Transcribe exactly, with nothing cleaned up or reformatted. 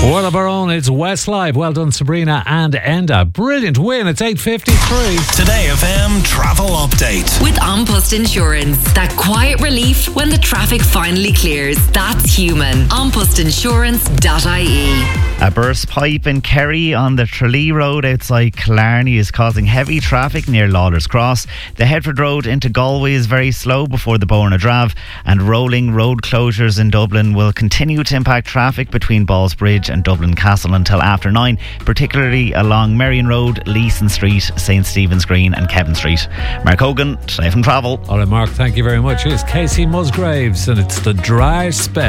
One of our own, it's Westlife. Well done, Sabrina and Enda. Brilliant win. It's eight fifty-three. Today F M travel update. With An Post Insurance. That quiet relief when the traffic finally clears. That's human. an post insurance dot I E. A burst pipe in Kerry on the Tralee Road outside Killarney is causing heavy traffic near Lawler's Cross. The Headford Road into Galway is very slow before the Borna Drave, and rolling road closures in Dublin will continue to impact traffic between Ballsbridge and Dublin Castle until after nine, particularly along Merrion Road, Leeson Street, St Stephen's Green and Kevin Street. Mark Hogan, Today from Travel. All right, Mark, thank you very much. It's Casey Musgraves and it's the dry spell.